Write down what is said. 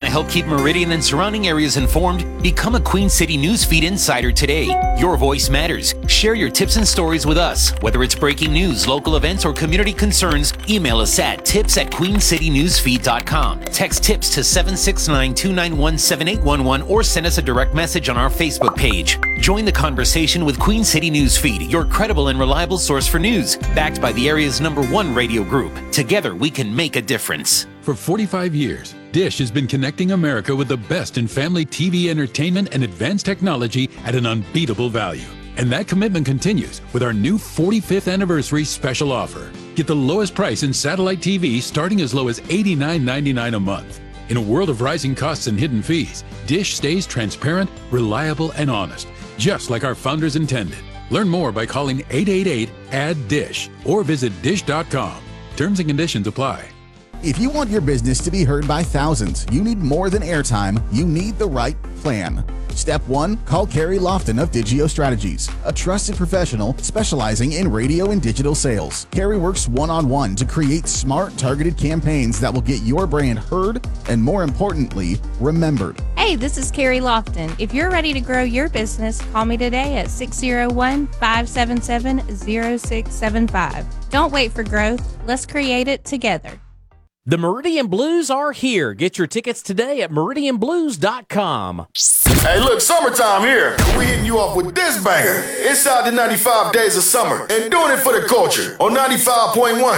to help keep Meridian and surrounding areas informed? Become a Queen City Newsfeed Insider today. Your voice matters. Share your tips and stories with us. Whether it's breaking news, local events, or community concerns, email us at tips@queencitynewsfeed.com. Text tips to 769-291-7811 or send us a direct message on our Facebook page. Join the conversation with Queen City Newsfeed, your credible and reliable source for news, backed by the area's #1 radio group. Together, we can make a difference. For 45 years, Dish has been connecting America with the best in family TV entertainment and advanced technology at an unbeatable value. And that commitment continues with our new 45th anniversary special offer. Get the lowest price in satellite TV starting as low as $89.99 a month. In a world of rising costs and hidden fees, Dish stays transparent, reliable, and honest, just like our founders intended. Learn more by calling 888-ADD-DISH or visit dish.com. Terms and conditions apply. If you want your business to be heard by thousands, you need more than airtime. You need the right plan. Step 1, call Carrie Lofton of Digio Strategies, a trusted professional specializing in radio and digital sales. Carrie works one-on-one to create smart, targeted campaigns that will get your brand heard and, more importantly, remembered. Hey, this is Carrie Lofton. If you're ready to grow your business, call me today at 601-577-0675. Don't wait for growth. Let's create it together. The Meridian Blues are here. Get your tickets today at meridianblues.com. Hey, look, summertime here. We hitting you off with this banger. Inside the 95 Days of Summer and doing it for the culture on 95.1